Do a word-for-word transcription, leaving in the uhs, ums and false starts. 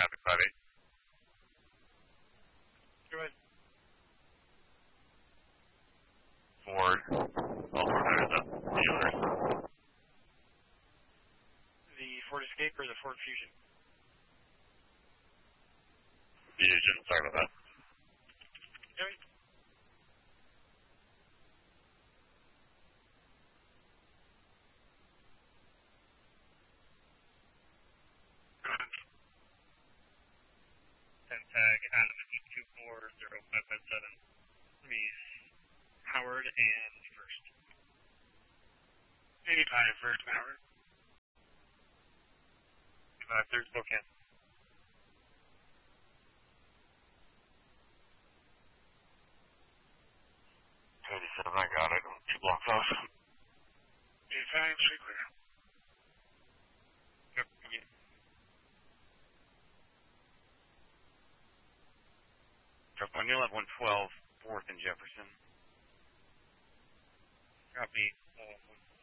traffic, five eight. Go ahead. Ford. All four hundred is up. The owners. The Ford Escape or the Ford Fusion? Fusion, sorry about that. Go ahead. Tag Adam eight two four zero five five seven. Please, Howard and First. eighty-five First, Howard. eighty-five Third, Spokane. eighty-seven, I got it. Two blocks off. eighty-five, straight clear. Yep, again. On your left, one twelve, fourth and Jefferson. Copy. Uh,